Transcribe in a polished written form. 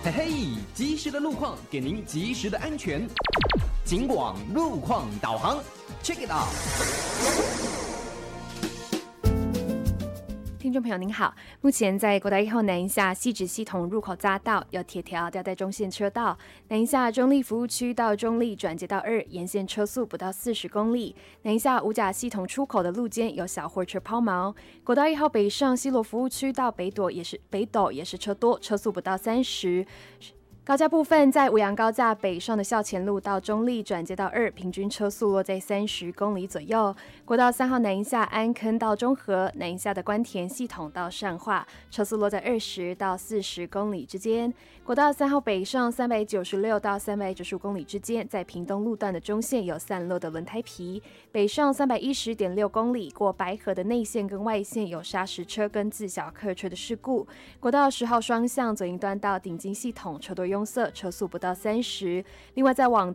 嘿嘿，及时的路况给您及时的安全。警广路况导航 ，Check it out。 听众朋友您好，目前在国道1号南一下汐止系统入口匝道有铁条吊在中线车道，南一下中立服务区到中立转接到2，沿线车速不到40公里。南一下五甲系统出口的路肩有小货车抛锚。国道1号北上西螺服务区到北斗也是车多，车速不到30。高架部分在五羊高架北上的校前路到中立转接到2，平均车速落在30公里左右。国道3号南一下安坑到中和，南一下的关田系统到善化，车速落在20到40公里之间。国道3号北上396到395公里之间，在屏东路段的中线有散落的轮胎皮，北上310.6公里过白河的内线跟外线有砂石车跟自小客车的事故。国道10号双向左营端到顶金系统车多拥塞，车速不到30。另外在往